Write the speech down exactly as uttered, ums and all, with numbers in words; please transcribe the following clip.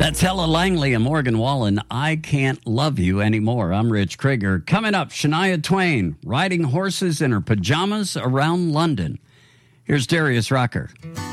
That's Ella Langley and Morgan Wallen. I Can't Love You Anymore. I'm Rich Krieger. Coming up, Shania Twain riding horses in her pajamas around London. Here's Darius Rucker.